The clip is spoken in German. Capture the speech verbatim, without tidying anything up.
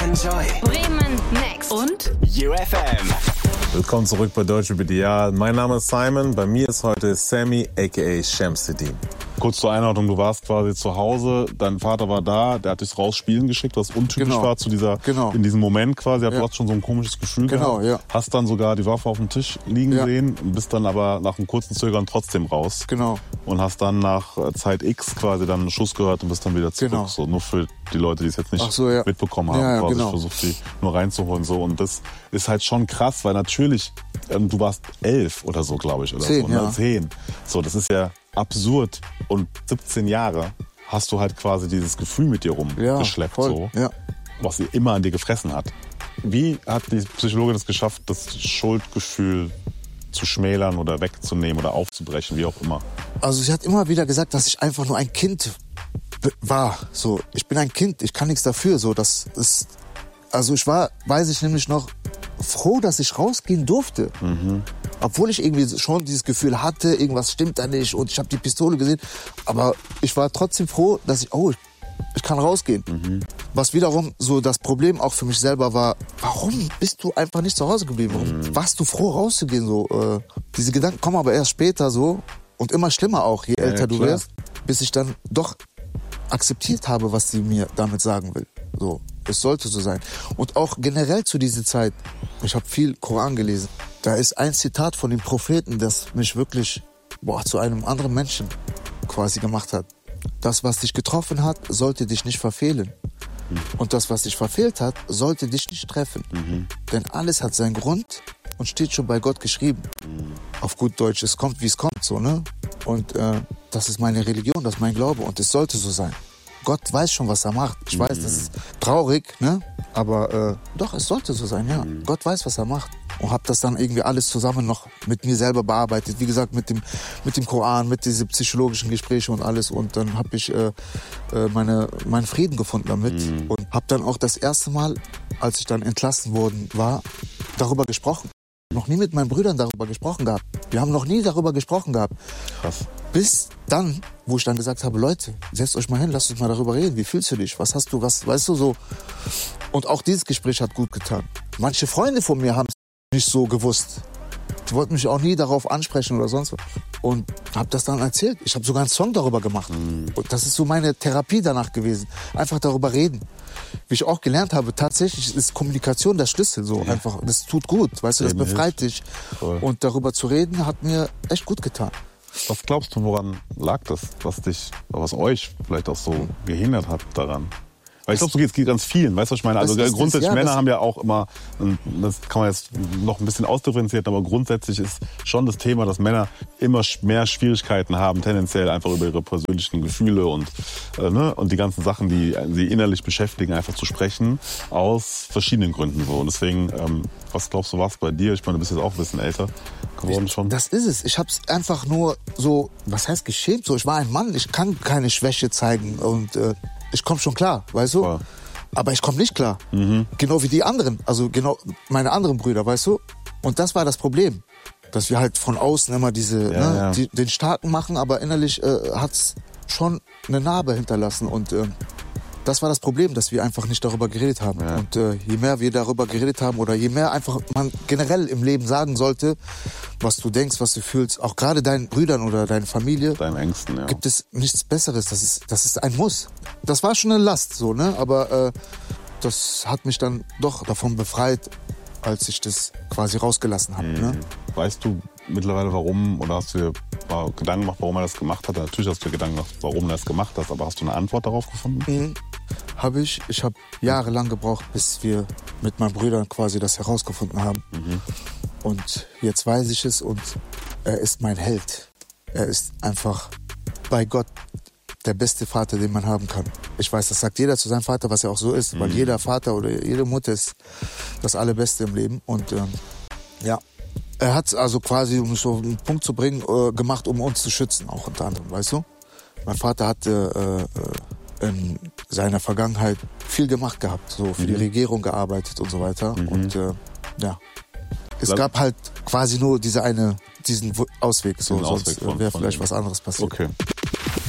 Enjoy. Bremen Next. Und U F M. Willkommen zurück bei Deutsche B D A. Mein Name ist Simon. Bei mir ist heute Sammy, aka Shamsuddin. Kurz zur Einordnung, du warst quasi zu Hause, dein Vater war da, der hat dich raus spielen geschickt, was untypisch genau. war zu dieser, genau. in diesem Moment quasi. Du ja. hast schon so ein komisches Gefühl genau, gehabt. Ja. Hast dann sogar die Waffe auf dem Tisch liegen ja. sehen, bist dann aber nach einem kurzen Zögern trotzdem raus. Genau. Und hast dann nach Zeit X quasi dann einen Schuss gehört und bist dann wieder zurück. Genau. So, nur für die Leute, die es jetzt nicht so, ja. mitbekommen haben. Ja, ja, quasi. genau. Ich versuche die nur reinzuholen. So. Und das ist halt schon krass, weil natürlich, ähm, du warst elf oder so, glaube ich. Oder Zehn, so, ne? ja. Zehn. So, das ist ja absurd. Und siebzehn Jahre hast du halt quasi dieses Gefühl mit dir rumgeschleppt, ja, so, ja. was sie immer an dir gefressen hat. Wie hat die Psychologin es geschafft, das Schuldgefühl zu schmälern oder wegzunehmen oder aufzubrechen, wie auch immer? Also sie hat immer wieder gesagt, dass ich einfach nur ein Kind war. So, ich bin ein Kind, ich kann nichts dafür. So, das ist, also ich war, weiß ich nämlich noch, froh, dass ich rausgehen durfte. Mhm. Obwohl ich irgendwie schon dieses Gefühl hatte, irgendwas stimmt da nicht und ich habe die Pistole gesehen. Aber ich war trotzdem froh, dass ich, oh, ich kann rausgehen. Mhm. Was wiederum so das Problem auch für mich selber war, warum bist du einfach nicht zu Hause geblieben? Warum mhm. warst du froh rauszugehen? So, äh, diese Gedanken kommen aber erst später so und immer schlimmer auch, je ja, älter ja, du wirst, bis ich dann doch akzeptiert habe, was sie mir damit sagen will. So, es sollte so sein. Und auch generell zu dieser Zeit, ich habe viel Koran gelesen, da ist ein Zitat von dem Propheten, das mich wirklich boah, zu einem anderen Menschen quasi gemacht hat. Das, was dich getroffen hat, sollte dich nicht verfehlen. Mhm. Und das, was dich verfehlt hat, sollte dich nicht treffen. Mhm. Denn alles hat seinen Grund und steht schon bei Gott geschrieben. Mhm. Auf gut Deutsch, es kommt, wie es kommt, so, ne? Und äh, das ist meine Religion, das ist mein Glaube und es sollte so sein. Gott weiß schon, was er macht. Ich mhm. weiß, das ist traurig, ne? Aber äh, doch, es sollte so sein, ja. Mhm. Gott weiß, was er macht. Und habe das dann irgendwie alles zusammen noch mit mir selber bearbeitet. Wie gesagt, mit dem, mit dem Koran, mit diesen psychologischen Gesprächen und alles. Und dann habe ich äh, meine, meinen Frieden gefunden damit. Mhm. Und habe dann auch das erste Mal, als ich dann entlassen worden war, darüber gesprochen. Noch nie mit meinen Brüdern darüber gesprochen gehabt. Wir haben noch nie darüber gesprochen gehabt. Krass. Bis dann, wo ich dann gesagt habe, Leute, setzt euch mal hin, lasst uns mal darüber reden. Wie fühlst du dich? Was hast du, was, weißt du, so. Und auch dieses Gespräch hat gut getan. Manche Freunde von mir haben es nicht so gewusst. Die wollten mich auch nie darauf ansprechen oder sonst was. Und habe das dann erzählt. Ich habe sogar einen Song darüber gemacht. Mhm. Und das ist so meine Therapie danach gewesen. Einfach darüber reden. Wie ich auch gelernt habe, tatsächlich ist Kommunikation der Schlüssel. So. Ja. Einfach, das tut gut, weißt du, das befreit dich. Voll. Und darüber zu reden hat mir echt gut getan. Was glaubst du, woran lag das, was dich, was euch vielleicht auch so gehindert hat daran? Weil ich glaube, so geht es ganz vielen, weißt du, was ich meine? Also grundsätzlich, das, ja, Männer haben ja auch immer, das kann man jetzt noch ein bisschen ausdifferenzieren, aber grundsätzlich ist schon das Thema, dass Männer immer mehr Schwierigkeiten haben, tendenziell einfach über ihre persönlichen Gefühle und, äh, ne, und die ganzen Sachen, die sie innerlich beschäftigen, einfach zu sprechen, aus verschiedenen Gründen so. Und deswegen, ähm, was glaubst du, was bei dir? Ich meine, du bist jetzt auch ein bisschen älter geworden schon. Das ist es. Ich hab's einfach nur so, was heißt geschämt? So, ich war ein Mann, ich kann keine Schwäche zeigen und äh, ich komme schon klar, weißt du? Ja. Aber ich komme nicht klar. Mhm. Genau wie die anderen, also genau meine anderen Brüder, weißt du? Und das war das Problem, dass wir halt von außen immer diese, ja, ne, ja. Die, den Starken machen, aber innerlich äh, hat's schon eine Narbe hinterlassen. Und äh, das war das Problem, dass wir einfach nicht darüber geredet haben. Ja. Und äh, je mehr wir darüber geredet haben oder je mehr einfach man generell im Leben sagen sollte, was du denkst, was du fühlst, auch gerade deinen Brüdern oder deiner Familie, deinen Ängsten, ja. gibt es nichts Besseres. Das ist, das ist ein Muss. Das war schon eine Last, so, ne? Aber äh, das hat mich dann doch davon befreit, als ich das quasi rausgelassen habe. Mhm. Ne? Weißt du mittlerweile warum, oder hast du dir mal Gedanken gemacht, warum er das gemacht hat? Natürlich hast du dir Gedanken gemacht, warum er das gemacht hat, aber hast du eine Antwort darauf gefunden? Mhm. Habe ich. Ich habe jahrelang gebraucht, bis wir mit meinen Brüdern quasi das herausgefunden haben. Mhm. Und jetzt weiß ich es und er ist mein Held. Er ist einfach bei Gott der beste Vater, den man haben kann. Ich weiß, das sagt jeder zu seinem Vater, was ja auch so ist, mhm. weil jeder Vater oder jede Mutter ist das Allerbeste im Leben. Und ähm, ja, er hat es also quasi, um es so auf einen Punkt zu bringen, äh, gemacht, um uns zu schützen, auch unter anderem, weißt du? Mein Vater hatte äh, in seiner Vergangenheit viel gemacht gehabt, so für mhm. die Regierung gearbeitet und so weiter. Mhm. Und äh, ja, es Dann gab halt quasi nur diese eine, diesen Ausweg, so, sonst wäre vielleicht was anderes passiert. Okay.